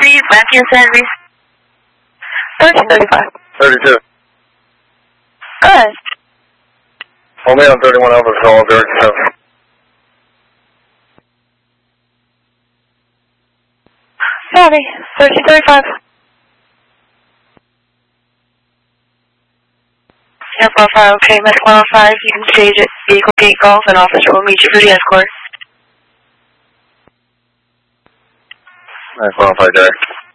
please. Matthew and Sandy. 1335. 32. Good. Only on 31 Alpha, call 027. Sandy, 1335. Airport 5, okay, Medic 105, you can stage it. Vehicle gate golf, and officer will meet you for the escort. Nice 105, Derek.